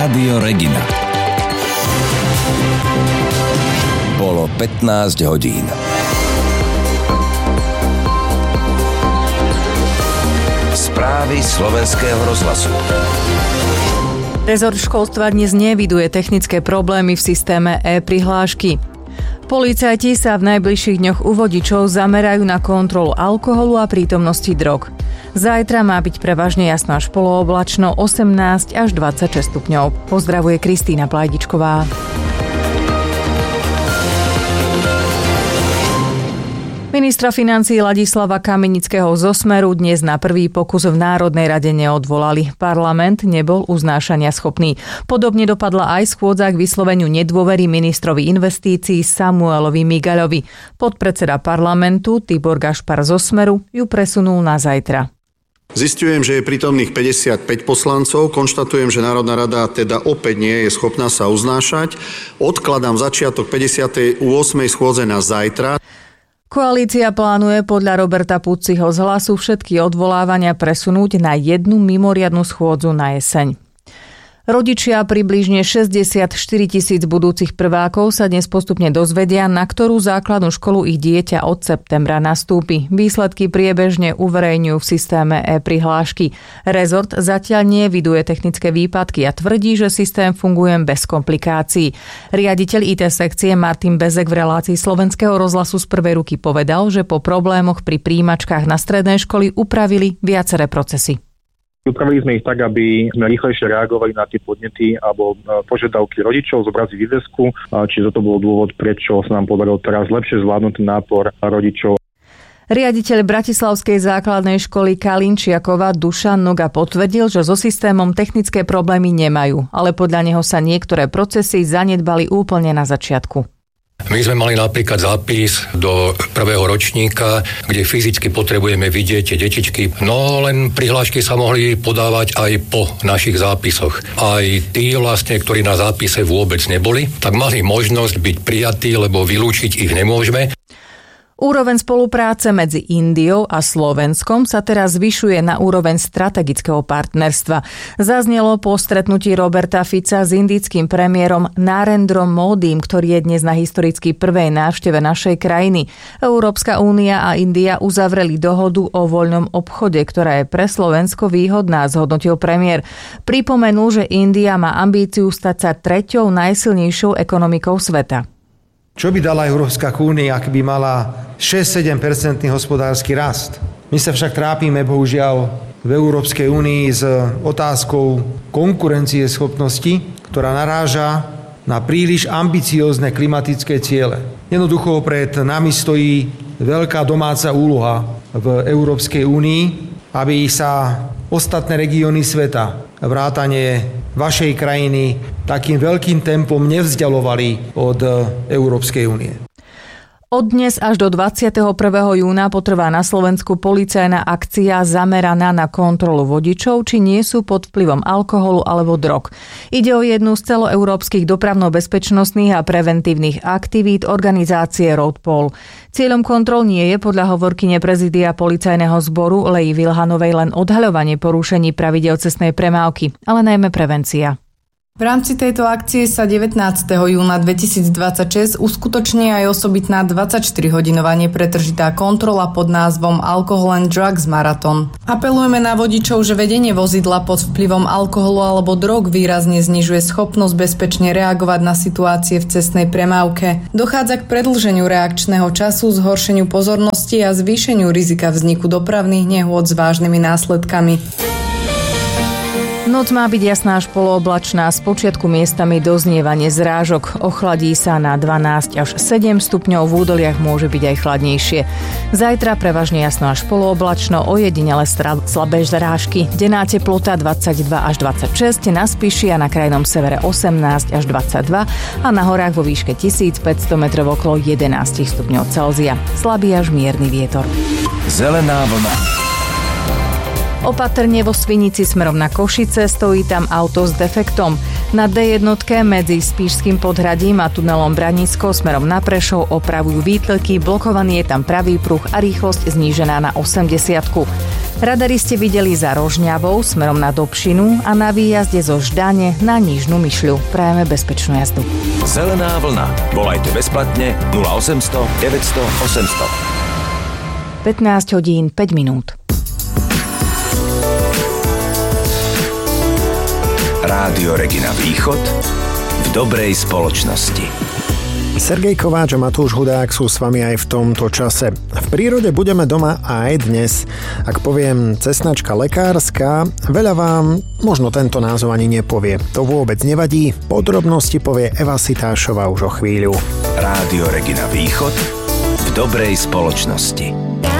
Rádio Regina. Bolo 15 hodín. Správy Slovenského rozhlasu. Rezort školstva dnes neeviduje technické problémy v systéme e-prihlášky. Policajti sa v najbližších dňoch u vodičov zamerajú na kontrolu alkoholu a prítomnosti drog. Zajtra má byť prevažne jasno až polooblačno, 18 až 26 stupňov. Pozdravuje Kristína Plajdičková. Ministra financií Ladislava Kamenického zo Smeru dnes na prvý pokus v Národnej rade neodvolali. Parlament nebol uznášania schopný. Podobne dopadla aj schôdza k vysloveniu nedôvery ministrovi investícií Samuelovi Migaľovi. Podpredseda parlamentu Tibor Gašpar zo Smeru ju presunul na zajtra. Zisťujem, že je prítomných 55 poslancov, konštatujem, že Národná rada teda opäť nie je schopná sa uznášať. Odkladám začiatok 58. schôdze na zajtra. Koalícia plánuje podľa Roberta Puciho z Hlasu všetky odvolávania presunúť na jednu mimoriadnu schôdzu na jeseň. Rodičia približne 64 000 budúcich prvákov sa dnes postupne dozvedia, na ktorú základnú školu ich dieťa od septembra nastúpi. Výsledky priebežne uverejňujú v systéme e-prihlášky. Rezort zatiaľ neeviduje technické výpadky a tvrdí, že systém funguje bez komplikácií. Riaditeľ IT sekcie Martin Bezek v relácii Slovenského rozhlasu z prvej ruky povedal, že po problémoch pri prijímačkách na stredné školy upravili viaceré procesy. Upravili sme ich tak, aby sme rýchlejšie reagovali na tie podnety alebo požiadavky rodičov, zobrazili výzvesku, čiže to bol dôvod, prečo sa nám podarilo teraz lepšie zvládnuť ten nápor rodičov. Riaditeľ Bratislavskej základnej školy Kalinčiakova Dušan Noga potvrdil, že so systémom technické problémy nemajú, ale podľa neho sa niektoré procesy zanedbali úplne na začiatku. My sme mali napríklad zápis do prvého ročníka, kde fyzicky potrebujeme vidieť tie detičky, no len prihlášky sa mohli podávať aj po našich zápisoch. Aj tí vlastne, ktorí na zápise vôbec neboli, tak mali možnosť byť prijatí, lebo vylúčiť ich nemôžeme. Úroveň spolupráce medzi Indiou a Slovenskom sa teraz zvyšuje na úroveň strategického partnerstva. Zaznelo po stretnutí Roberta Fica s indickým premiérom Narendrom Modím, ktorý je dnes na historicky prvej návšteve našej krajiny. Európska únia a India uzavreli dohodu o voľnom obchode, ktorá je pre Slovensko výhodná, zhodnotil premiér. Pripomenul, že India má ambíciu stať sa treťou najsilnejšou ekonomikou sveta. Čo by dala Európska únia, ak by mala 6-7% hospodársky rast? My sa však trápime, bohužiaľ, v Európskej únii s otázkou konkurencieschopnosti, ktorá naráža na príliš ambiciózne klimatické ciele. Jednoducho pred nami stojí veľká domáca úloha v Európskej únii, aby sa ostatné regióny sveta, vrátane vašej krajiny, takým veľkým tempom nevzdialovali od Európskej únie. Od dnes až do 21. júna potrvá na Slovensku policajná akcia zameraná na kontrolu vodičov, či nie sú pod vplyvom alkoholu alebo drog. Ide o jednu z celoeurópskych dopravno-bezpečnostných a preventívnych aktivít organizácie Roadpol. Cieľom kontrol nie je podľa hovorkyne prezidia policajného zboru Leji Vilhanovej len odhaľovanie porušení pravidiel cestnej premávky, ale najmä prevencia. V rámci tejto akcie sa 19. júna 2026 uskutoční aj osobitná 24-hodinová nepretržitá kontrola pod názvom Alcohol and Drugs Marathon. Apelujeme na vodičov, že vedenie vozidla pod vplyvom alkoholu alebo drog výrazne znižuje schopnosť bezpečne reagovať na situácie v cestnej premávke. Dochádza k predĺženiu reakčného času, zhoršeniu pozornosti a zvýšeniu rizika vzniku dopravných nehôd s vážnymi následkami. Noc má byť jasná až polooblačná, spočiatku miestami doznievanie zrážok. Ochladí sa na 12 až 7 stupňov, v údoliach môže byť aj chladnejšie. Zajtra prevažne jasno až polooblačno, ojedinele slabé zrážky. Denná teplota 22 až 26, na Spiši a na krajnom severe 18 až 22 a na horách vo výške 1500 metrov okolo 11 stupňov Celzia. Slabý až mierny vietor. Zelená vlna. Opatrne vo Svinici smerom na Košice, stojí tam auto s defektom. Na D1 medzi Spišským podhradím a tunelom Branisko smerom na Prešov opravujú výtlky, blokovaný je tam pravý pruh a rýchlosť znížená na 80. Radari ste videli za Rožňavou smerom na Dobšinu a na výjazde zo Ždane na Nižnú Myšľu. Prajeme bezpečnú jazdu. Zelená vlna. Volajte bezplatne 0800 900 800. 15 hodín 5 minút. Rádio Regina Východ v dobrej spoločnosti. Sergej Kováč a Matúš Hudák sú s vami aj v tomto čase. V prírode budeme doma aj dnes. Ak poviem cestnačka lekárska, veľa vám možno tento názov ani nepovie. To vôbec nevadí, podrobnosti povie Eva Sitášová už o chvíľu. Rádio Regina Východ v dobrej spoločnosti.